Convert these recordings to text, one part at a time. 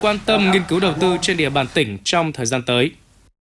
quan tâm nghiên cứu đầu tư trên địa bàn tỉnh trong thời gian tới.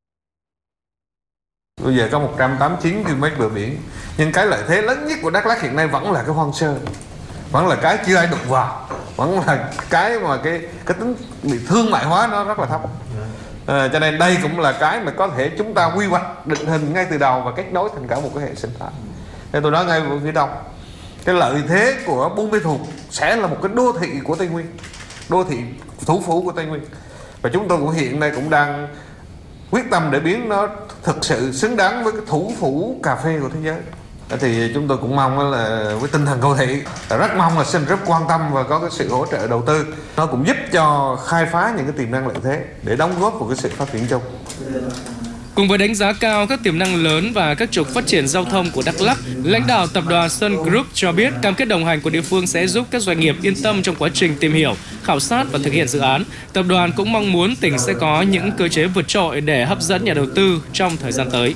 Bây giờ có 189 km bờ biển, nhưng cái lợi thế lớn nhất của Đắk Lắk hiện nay vẫn là cái hoang sơ, vẫn là cái chưa ai đụng vào, vẫn là cái mà cái tính bị thương mại hóa nó rất là thấp. Cho nên đây cũng là cái mà có thể chúng ta quy hoạch định hình ngay từ đầu và kết nối thành cả một cái hệ sinh thái. Nên tôi nói ngay với phía đông, cái lợi thế của Buôn Mê Thuột sẽ là một cái đô thị của Tây Nguyên, đô thị thủ phủ của Tây Nguyên, và chúng tôi cũng hiện nay cũng đang quyết tâm để biến nó thực sự xứng đáng với cái thủ phủ cà phê của thế giới. Thì chúng tôi cũng mong là với tinh thần cầu thị, rất mong là xin rất quan tâm và có cái sự hỗ trợ đầu tư, nó cũng giúp cho khai phá những cái tiềm năng lợi thế để đóng góp vào cái sự phát triển chung. Cùng với đánh giá cao các tiềm năng lớn và các trục phát triển giao thông của Đắk Lắk, lãnh đạo tập đoàn Sun Group cho biết cam kết đồng hành của địa phương sẽ giúp các doanh nghiệp yên tâm trong quá trình tìm hiểu, khảo sát và thực hiện dự án. Tập đoàn cũng mong muốn tỉnh sẽ có những cơ chế vượt trội để hấp dẫn nhà đầu tư trong thời gian tới.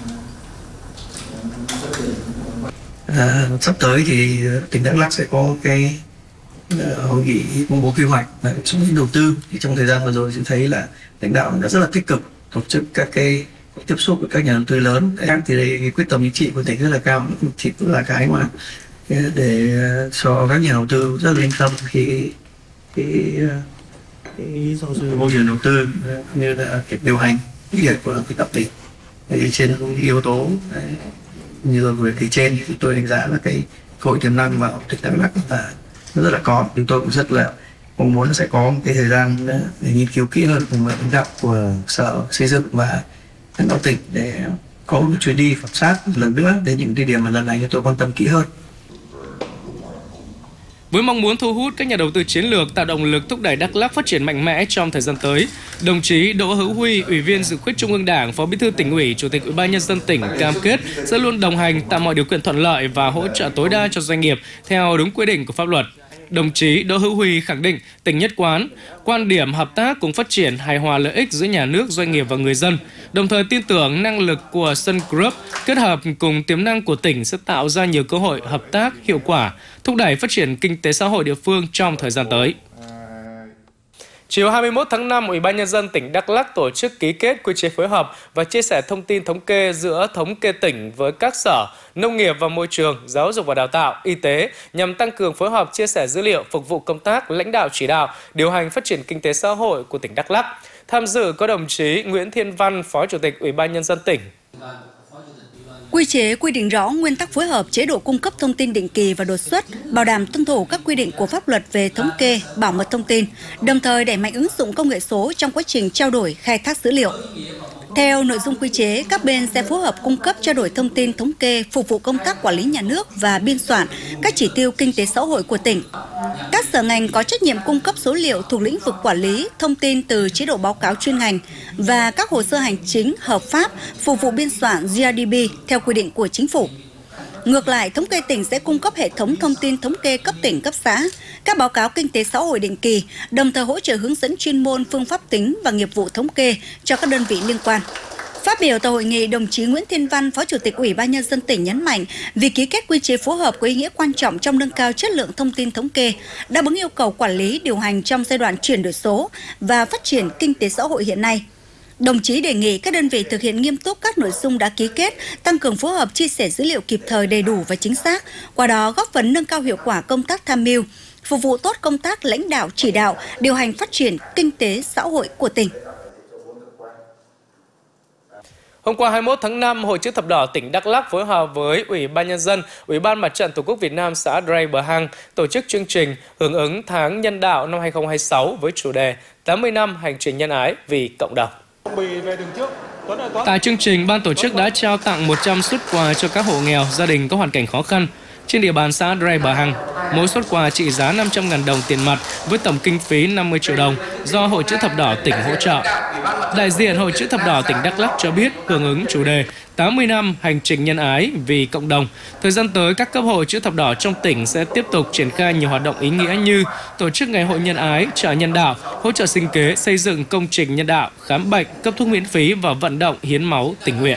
Sắp tới thì tỉnh Đắk Lắk sẽ có cái hội nghị công bố quy hoạch và xúc tiến đầu tư. Thì trong thời gian vừa rồi chúng thấy là lãnh đạo đã rất là tích cực tổ chức các cái tiếp xúc với các nhà đầu tư lớn. Thì đây, cái quyết tâm chính trị của tỉnh rất là cao, thì cũng là cái mà để cho các nhà đầu tư rất là yên tâm khi môi trường đầu tư như là cái điều hành việc của cái tập tỉnh. Thì trên yếu tố như vừa kể trên thì tôi đánh giá là cái cơ hội tiềm năng vào tỉnh Đắk Lắk là nó rất là có. Chúng tôi cũng rất là mong muốn sẽ có một cái thời gian để nghiên cứu kỹ hơn cùng với lãnh đạo của Sở Xây dựng và lãnh đạo tỉnh để có một chuyến đi khảo sát lần nữa đến những địa điểm mà lần này tôi quan tâm kỹ hơn. Với mong muốn thu hút các nhà đầu tư chiến lược, tạo động lực thúc đẩy Đắk Lắk phát triển mạnh mẽ trong thời gian tới, đồng chí Đỗ Hữu Huy, Ủy viên Dự khuyết Trung ương Đảng, Phó Bí thư Tỉnh ủy, Chủ tịch Ủy ban Nhân dân tỉnh cam kết sẽ luôn đồng hành, tạo mọi điều kiện thuận lợi và hỗ trợ tối đa cho doanh nghiệp theo đúng quy định của pháp luật. Đồng chí Đỗ Hữu Huy khẳng định tỉnh nhất quán, quan điểm hợp tác cùng phát triển hài hòa lợi ích giữa nhà nước, doanh nghiệp và người dân, đồng thời tin tưởng năng lực của Sun Group kết hợp cùng tiềm năng của tỉnh sẽ tạo ra nhiều cơ hội hợp tác hiệu quả, thúc đẩy phát triển kinh tế xã hội địa phương trong thời gian tới. Chiều 21 tháng 5, Ủy ban Nhân dân tỉnh Đắk Lắk tổ chức ký kết quy chế phối hợp và chia sẻ thông tin thống kê giữa thống kê tỉnh với các sở, nông nghiệp và môi trường, giáo dục và đào tạo, y tế nhằm tăng cường phối hợp chia sẻ dữ liệu phục vụ công tác lãnh đạo chỉ đạo, điều hành phát triển kinh tế xã hội của tỉnh Đắk Lắk. Tham dự có đồng chí Nguyễn Thiên Văn, Phó Chủ tịch Ủy ban Nhân dân tỉnh. Quy chế quy định rõ nguyên tắc phối hợp, chế độ cung cấp thông tin định kỳ và đột xuất, bảo đảm tuân thủ các quy định của pháp luật về thống kê, bảo mật thông tin, đồng thời đẩy mạnh ứng dụng công nghệ số trong quá trình trao đổi, khai thác dữ liệu. Theo nội dung quy chế, các bên sẽ phối hợp cung cấp trao đổi thông tin thống kê, phục vụ công tác quản lý nhà nước và biên soạn các chỉ tiêu kinh tế xã hội của tỉnh. Các sở ngành có trách nhiệm cung cấp số liệu thuộc lĩnh vực quản lý, thông tin từ chế độ báo cáo chuyên ngành và các hồ sơ hành chính hợp pháp phục vụ biên soạn GRDP theo quy định của chính phủ. Ngược lại, thống kê tỉnh sẽ cung cấp hệ thống thông tin thống kê cấp tỉnh, cấp xã, các báo cáo kinh tế xã hội định kỳ, đồng thời hỗ trợ hướng dẫn chuyên môn, phương pháp tính và nghiệp vụ thống kê cho các đơn vị liên quan. Phát biểu tại hội nghị, đồng chí Nguyễn Thiên Văn, Phó Chủ tịch Ủy ban Nhân dân tỉnh nhấn mạnh, việc ký kết quy chế phối hợp có ý nghĩa quan trọng trong nâng cao chất lượng thông tin thống kê, đáp ứng yêu cầu quản lý, điều hành trong giai đoạn chuyển đổi số và phát triển kinh tế xã hội hiện nay. Đồng chí đề nghị các đơn vị thực hiện nghiêm túc các nội dung đã ký kết, tăng cường phối hợp chia sẻ dữ liệu kịp thời, đầy đủ và chính xác, qua đó góp phần nâng cao hiệu quả công tác tham mưu, phục vụ tốt công tác lãnh đạo, chỉ đạo, điều hành phát triển kinh tế xã hội của tỉnh. Hôm qua 21 tháng 5, Hội chữ thập đỏ tỉnh Đắk Lắk phối hợp với Ủy ban Nhân dân, Ủy ban Mặt trận Tổ quốc Việt Nam xã Drei Bờ Hang tổ chức chương trình hưởng ứng tháng nhân đạo năm 2026 với chủ đề 80 năm hành trình nhân ái vì cộng đồng. Tại chương trình, ban tổ chức đã trao tặng 100 suất quà cho các hộ nghèo, gia đình có hoàn cảnh khó khăn trên địa bàn xã Drei Bờ Hang. Mỗi suất quà trị giá 500.000 đồng tiền mặt với tổng kinh phí 50 triệu đồng do Hội chữ thập đỏ tỉnh hỗ trợ. Đại diện Hội chữ thập đỏ tỉnh Đắk Lắk cho biết hưởng ứng chủ đề 80 năm hành trình nhân ái vì cộng đồng, thời gian tới các cấp hội chữ thập đỏ trong tỉnh sẽ tiếp tục triển khai nhiều hoạt động ý nghĩa như tổ chức ngày hội nhân ái, chợ nhân đạo, hỗ trợ sinh kế, xây dựng công trình nhân đạo, khám bệnh, cấp thuốc miễn phí và vận động hiến máu tình nguyện.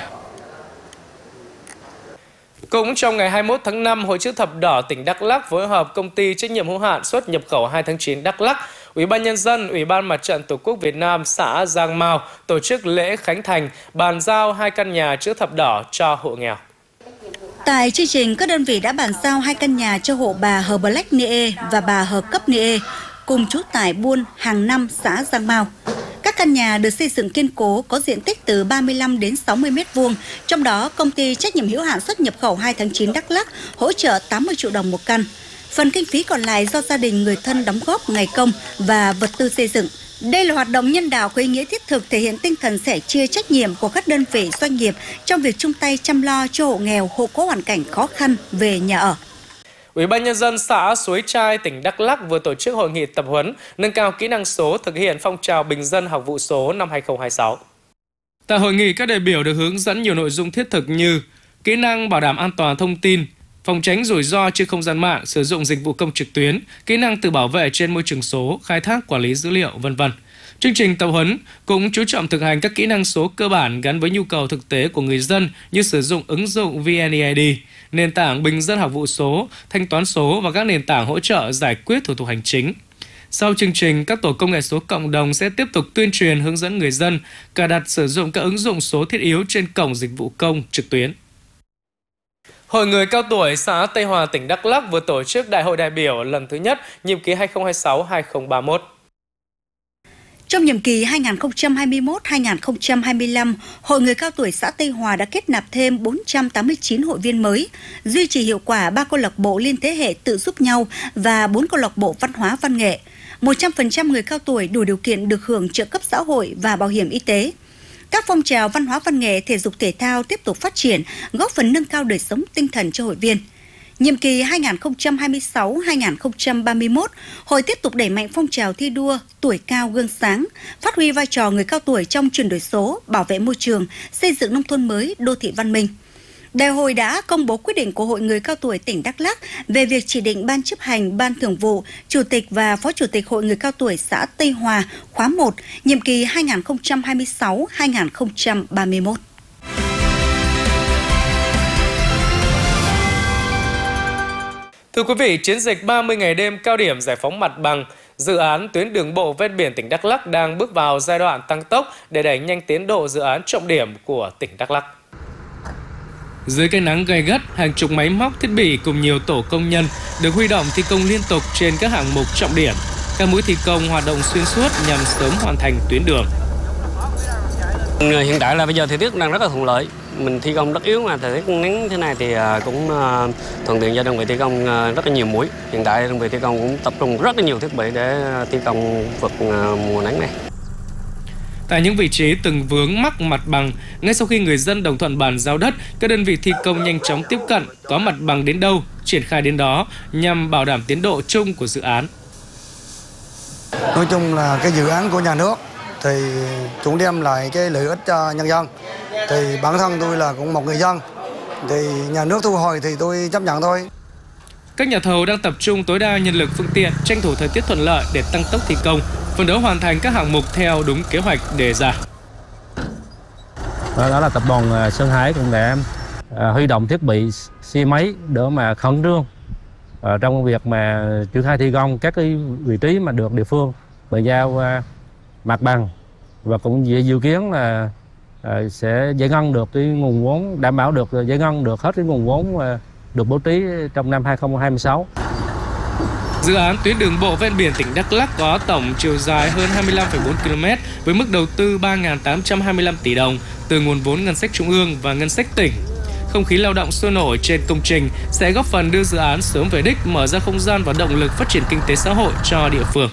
Cũng trong ngày 21 tháng 5, Hội chữ thập đỏ tỉnh Đắk Lắk phối hợp công ty trách nhiệm hữu hạn xuất nhập khẩu 2 tháng 9 Đắk Lắk Ủy ban Nhân dân, Ủy ban Mặt trận Tổ quốc Việt Nam xã Giang Mao tổ chức lễ khánh thành bàn giao 2 căn nhà chữ thập đỏ cho hộ nghèo. Tại chương trình, các đơn vị đã bàn giao 2 căn nhà cho hộ bà Hờ Black Nie và bà Hờ Cấp Nie, cùng trú tại buôn Hàng Năm, xã Giang Mao. Các căn nhà được xây dựng kiên cố, có diện tích từ 35 đến 60 m², trong đó công ty trách nhiệm hữu hạn xuất nhập khẩu 2 tháng 9 Đắk Lắk hỗ trợ 80 triệu đồng một căn. Phần kinh phí còn lại do gia đình người thân đóng góp ngày công và vật tư xây dựng. Đây là hoạt động nhân đạo có ý nghĩa thiết thực, thể hiện tinh thần sẻ chia trách nhiệm của các đơn vị doanh nghiệp trong việc chung tay chăm lo cho hộ nghèo, hộ có hoàn cảnh khó khăn về nhà ở. Ủy ban Nhân dân xã Suối Trai, tỉnh Đắk Lắk vừa tổ chức hội nghị tập huấn nâng cao kỹ năng số thực hiện phong trào bình dân học vụ số năm 2026. Tại hội nghị, các đại biểu được hướng dẫn nhiều nội dung thiết thực như kỹ năng bảo đảm an toàn thông tin, phòng tránh rủi ro trên không gian mạng, sử dụng dịch vụ công trực tuyến, kỹ năng tự bảo vệ trên môi trường số, khai thác quản lý dữ liệu, v.v. Chương trình tập huấn cũng chú trọng thực hành các kỹ năng số cơ bản gắn với nhu cầu thực tế của người dân như sử dụng ứng dụng VNeID, nền tảng bình dân học vụ số, thanh toán số và các nền tảng hỗ trợ giải quyết thủ tục hành chính. Sau chương trình, các tổ công nghệ số cộng đồng sẽ tiếp tục tuyên truyền hướng dẫn người dân cài đặt sử dụng các ứng dụng số thiết yếu trên cổng dịch vụ công trực tuyến. Hội người cao tuổi xã Tây Hòa, tỉnh Đắk Lắk vừa tổ chức Đại hội đại biểu lần thứ nhất nhiệm kỳ 2026-2031. Trong nhiệm kỳ 2021-2025, Hội người cao tuổi xã Tây Hòa đã kết nạp thêm 489 hội viên mới, duy trì hiệu quả 3 câu lạc bộ liên thế hệ tự giúp nhau và 4 câu lạc bộ văn hóa văn nghệ. 100% người cao tuổi đủ điều kiện được hưởng trợ cấp xã hội và bảo hiểm y tế. Các phong trào văn hóa văn nghệ, thể dục thể thao tiếp tục phát triển, góp phần nâng cao đời sống tinh thần cho hội viên. Nhiệm kỳ 2026-2031, Hội tiếp tục đẩy mạnh phong trào thi đua tuổi cao gương sáng, phát huy vai trò người cao tuổi trong chuyển đổi số, bảo vệ môi trường, xây dựng nông thôn mới, đô thị văn minh. Đại hội đã công bố quyết định của Hội người cao tuổi tỉnh Đắk Lắk về việc chỉ định Ban chấp hành, Ban thường vụ, Chủ tịch và Phó Chủ tịch Hội người cao tuổi xã Tây Hòa khóa 1, nhiệm kỳ 2026-2031. Thưa quý vị, chiến dịch 30 ngày đêm cao điểm giải phóng mặt bằng, dự án tuyến đường bộ ven biển tỉnh Đắk Lắk đang bước vào giai đoạn tăng tốc để đẩy nhanh tiến độ dự án trọng điểm của tỉnh Đắk Lắk. Dưới cái nắng gay gắt, hàng chục máy móc thiết bị cùng nhiều tổ công nhân được huy động thi công liên tục trên các hạng mục trọng điểm. Các mũi thi công hoạt động xuyên suốt nhằm sớm hoàn thành tuyến đường. Hiện tại là bây giờ thời tiết đang rất là thuận lợi. Mình thi công đất yếu mà thời tiết nắng thế này thì cũng thuận tiện cho đơn vị thi công rất là nhiều mũi. Hiện tại đơn vị thi công cũng tập trung rất là nhiều thiết bị để thi công vượt mùa nắng này. Tại những vị trí từng vướng mắc mặt bằng, ngay sau khi người dân đồng thuận bàn giao đất, các đơn vị thi công nhanh chóng tiếp cận, có mặt bằng đến đâu, triển khai đến đó nhằm bảo đảm tiến độ chung của dự án. Nói chung là cái dự án của nhà nước thì cũng đem lại cái lợi ích cho nhân dân. Thì bản thân tôi là cũng một người dân, thì nhà nước thu hồi thì tôi chấp nhận thôi. Các nhà thầu đang tập trung tối đa nhân lực phương tiện, tranh thủ thời tiết thuận lợi để tăng tốc thi công, phấn đấu hoàn thành các hạng mục theo đúng kế hoạch đề ra. Đó là tập đoàn Sơn Hải cũng đã huy động thiết bị xe máy để mà khẩn trương trong việc mà triển khai thi công các cái vị trí mà được địa phương bàn giao mặt bằng, và cũng dự kiến là sẽ giải ngân được cái nguồn vốn, đảm bảo được giải ngân được hết cái nguồn vốn được bố trí trong năm 2026. Dự án tuyến đường bộ ven biển tỉnh Đắk Lắk có tổng chiều dài hơn 25,4 km với mức đầu tư 3.825 tỷ đồng từ nguồn vốn ngân sách trung ương và ngân sách tỉnh. Không khí lao động sôi nổi trên công trình sẽ góp phần đưa dự án sớm về đích, mở ra không gian và động lực phát triển kinh tế xã hội cho địa phương.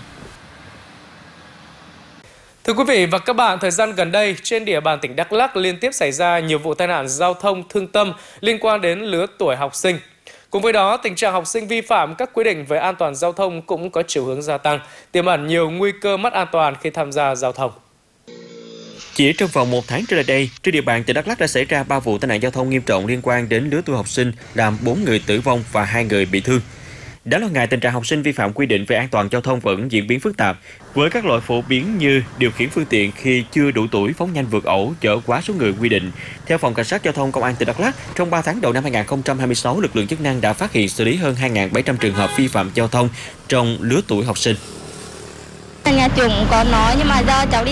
Thưa quý vị và các bạn, thời gian gần đây, trên địa bàn tỉnh Đắk Lắk liên tiếp xảy ra nhiều vụ tai nạn giao thông thương tâm liên quan đến lứa tuổi học sinh. Cùng với đó, tình trạng học sinh vi phạm các quy định về an toàn giao thông cũng có chiều hướng gia tăng, tiềm ẩn nhiều nguy cơ mất an toàn khi tham gia giao thông. Chỉ trong vòng 1 tháng trở lại đây, trên địa bàn tỉnh Đắk Lắk đã xảy ra 3 vụ tai nạn giao thông nghiêm trọng liên quan đến lứa tuổi học sinh, làm 4 người tử vong và 2 người bị thương. Đáng lo ngại, tình trạng học sinh vi phạm quy định về an toàn giao thông vẫn diễn biến phức tạp, với các lỗi phổ biến như điều khiển phương tiện khi chưa đủ tuổi, phóng nhanh vượt ẩu, chở quá số người quy định. Theo Phòng Cảnh sát Giao thông Công an tỉnh Đắk Lắk, trong 3 tháng đầu năm 2026, lực lượng chức năng đã phát hiện xử lý hơn 2.700 trường hợp vi phạm giao thông trong lứa tuổi học sinh. Nhà trường cũng có nói nhưng mà do cháu đi